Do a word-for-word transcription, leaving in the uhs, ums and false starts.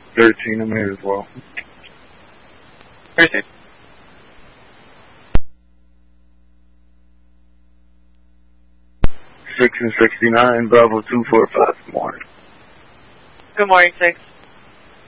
thirteen, I may as well. thirteen. six and sixty-nine, Bravo two four five, good morning. Good morning, six.